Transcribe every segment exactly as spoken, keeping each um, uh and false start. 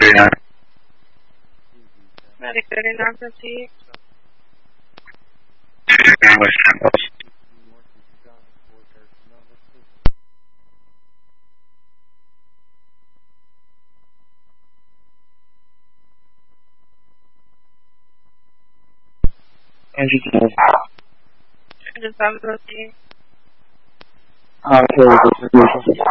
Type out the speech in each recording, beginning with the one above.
thirty-nine. Medic thirty-nine, proceed. Engine seven. Engine seven, proceed. Uh, okay, distribution.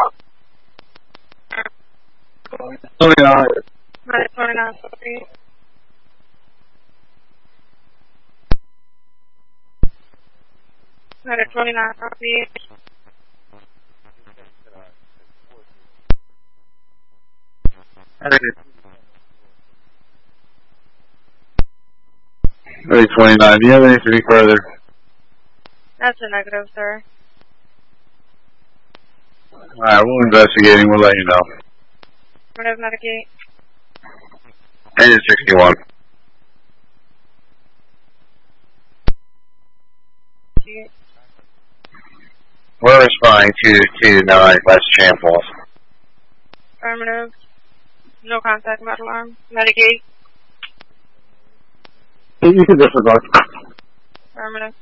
twenty-nine. Medic twenty-nine, proceed. Medic twenty-nine, proceed. Ready twenty-nine. Do you have anything further? That's a negative, sir. Alright, we'll investigate and we'll let you know. Negative, medic eight. Engine sixty-one. We're responding to two nine West Champwell. Affirmative. No contact, med alarm. Medic eight. You can disregard. Affirmative.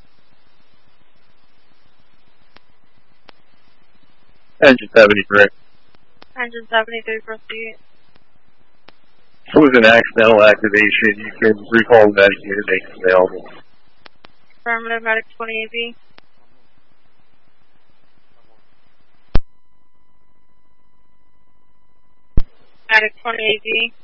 Engine seventy-three. Engine seventy-three, proceed. It was an accidental activation. You can recall the medic unit makes available. Affirmative, medic twenty-eight B. Medic twenty-eight B.